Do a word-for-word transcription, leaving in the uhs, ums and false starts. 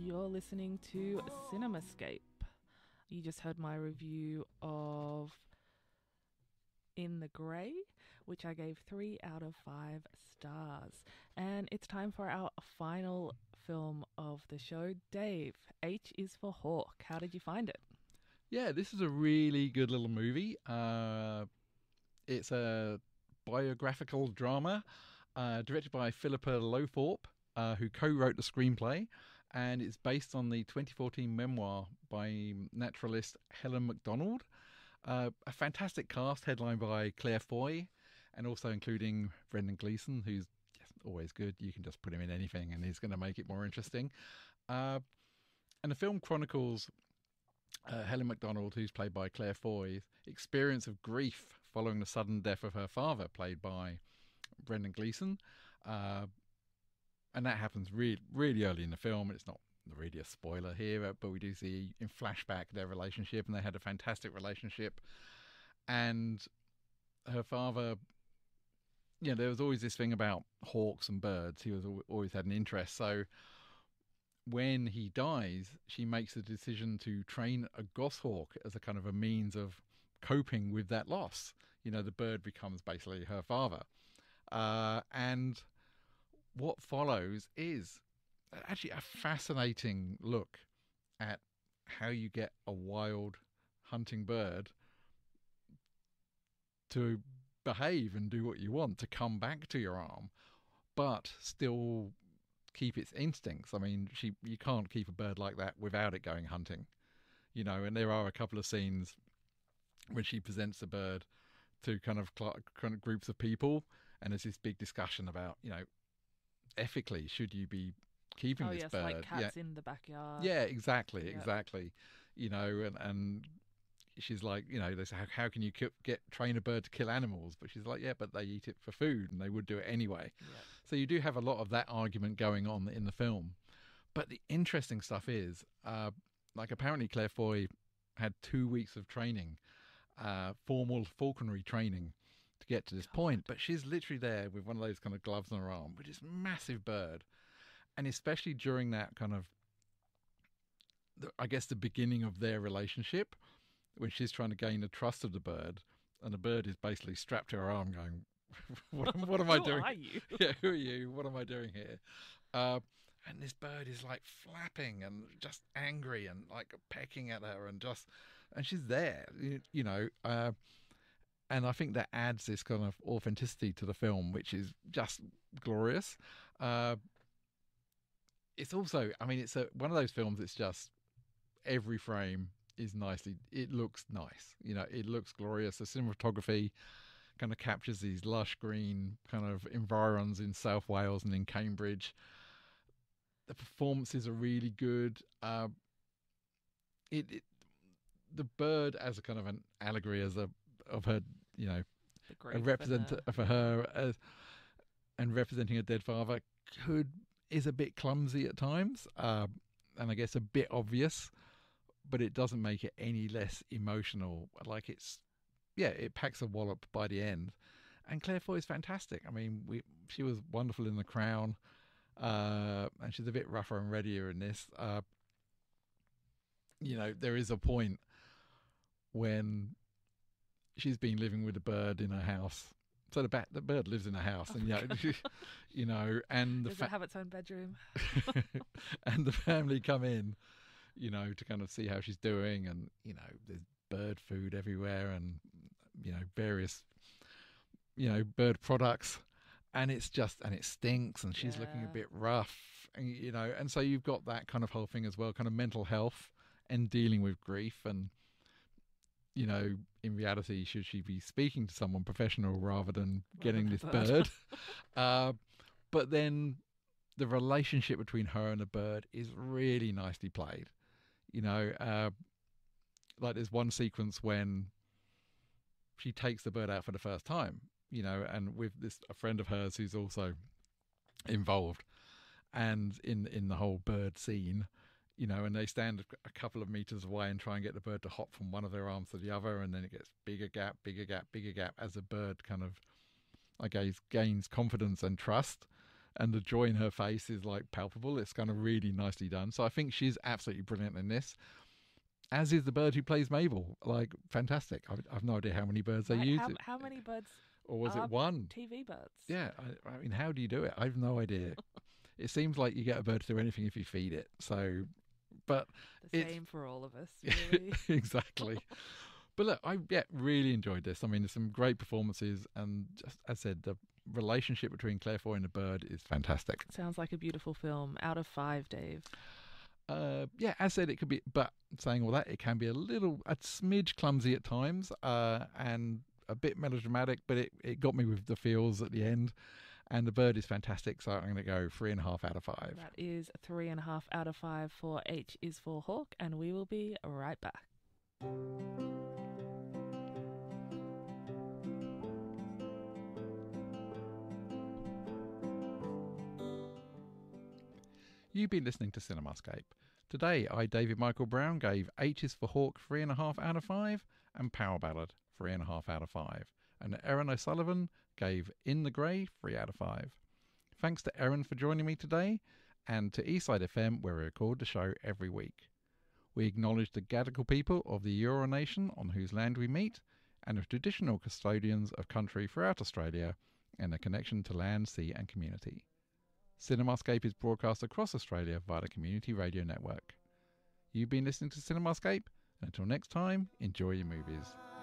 You're listening to CinemaScape. You just heard my review of In the Grey, which I gave three out of five stars. And it's time for our final film of the show. Dave, H is for Hawk. How did you find it? Yeah, this is a really good little movie. Uh, it's a biographical drama uh, directed by Philippa Lowthorpe, uh, who co-wrote the screenplay, and it's based on the twenty fourteen memoir by naturalist Helen Macdonald. Uh, a fantastic cast headlined by Claire Foy, and also including Brendan Gleeson, who's yes, always good. You can just put him in anything and he's going to make it more interesting. Uh, and the film chronicles uh, Helen Macdonald, who's played by Claire Foy's experience of grief following the sudden death of her father, played by Brendan Gleeson. Uh, and that happens really, really early in the film. It's not really a spoiler here, but we do see in flashback their relationship, and they had a fantastic relationship. And her father, you know, there was always this thing about hawks and birds. He was always had an interest. So when he dies, she makes the decision to train a goshawk as a kind of a means of coping with that loss. You know, the bird becomes basically her father. Uh, and what follows is actually a fascinating look at how you get a wild hunting bird to behave and do what you want, to come back to your arm, but still keep its instincts. I mean, she you can't keep a bird like that without it going hunting, you know. And there are a couple of scenes when she presents the bird to kind of kind of groups of people, and there's this big discussion about, you know, ethically, should you be keeping oh, this yes, bird? like cats yeah. in the backyard. Yeah, exactly, Yep. exactly. You know, and and she's like, you know, they say, how, how can you ki- get train a bird to kill animals? But she's like, yeah, but they eat it for food, and they would do it anyway. Yep. So you do have a lot of that argument going on in the film. But the interesting stuff is, uh, like, apparently Claire Foy had two weeks of training, uh, formal falconry training, to get to this point. But she's literally there with one of those kind of gloves on her arm with this massive bird. And especially during that kind of, I guess, the beginning of their relationship, when she's trying to gain the trust of the bird, and the bird is basically strapped to her arm going, what, what am I Who doing? are you? Yeah, who are you? What am I doing here? Uh, and this bird is like flapping and just angry and like pecking at her, and just, and she's there, you, you know. Uh, and I think that adds this kind of authenticity to the film, which is just glorious. Uh, it's also, I mean, it's a, one of those films that's just, every frame is nicely, it looks nice, you know, it looks glorious. The cinematography kind of captures these lush green kind of environs in South Wales and in Cambridge. The performances are really good. Uh, it, it the bird as a kind of an allegory, as a of her, you know, a representative for her, as, and representing a dead father, could is a bit clumsy at times, uh, and I guess a bit obvious, but it doesn't make it any less emotional. Like, it's, yeah, it packs a wallop by the end. And Claire Foy is fantastic. I mean, we she was wonderful in The Crown, uh, and she's a bit rougher and readier in this. Uh, you know, there is a point when she's been living with a bird in her house. So the bat, the bird lives in a house, and, you know, you know, and the does fa- it have its own bedroom? and the family come in, you know, to kind of see how she's doing, and, you know, there's bird food everywhere, and, you know, various, you know, bird products, and it's just, and it stinks, and she's Yeah. looking a bit rough, and, you know, and so you've got that kind of whole thing as well, kind of mental health and dealing with grief, and, you know, in reality, should she be speaking to someone professional rather than rather getting than this bird? bird? uh, but then the relationship between her and the bird is really nicely played. You know, uh, like there's one sequence when she takes the bird out for the first time, you know, and with this, a friend of hers who's also involved, and in in the whole bird scene, you know, and they stand a couple of meters away and try and get the bird to hop from one of their arms to the other, and then it gets bigger gap, bigger gap, bigger gap as the bird kind of, I guess, gains confidence and trust. and the joy in her face is like palpable. It's kind of really nicely done. So I think she's absolutely brilliant in this. As is the bird who plays Mabel. Like, fantastic. I've, I've no idea how many birds they Right, use. how, It- how many birds or was are it one? T V birds? Yeah, I, I mean, how do you do it? I have no idea. It seems like you get a bird to do anything if you feed it. So, but The it's- same for all of us, really. exactly. But look, I yeah really enjoyed this. I mean, there's some great performances, and just as I said, the relationship between Claire Foy and the bird is fantastic. Sounds like a beautiful film. Out of five, Dave. Uh, yeah, as I said, it could be, but saying all that, it can be a little, a smidge clumsy at times, uh, and a bit melodramatic, but it, it got me with the feels at the end. And the bird is fantastic, so I'm going to go three and a half out of five. That is three and a half out of five for H is for Hawk, and we will be right back. You've been listening to Cinemascape. Today, I, David Michael Brown, gave H is for Hawk three and a half out of five, and Power Ballad three and a half out of five. And Erin O'Sullivan gave In the Grey three out of five. Thanks to Erin for joining me today, and to Eastside F M, where we record the show every week. We acknowledge the Gadigal people of the Eora Nation on whose land we meet, and the traditional custodians of country throughout Australia, and their connection to land, sea and community. Cinemascape is broadcast across Australia via the Community Radio Network. You've been listening to Cinemascape, and until next time, enjoy your movies.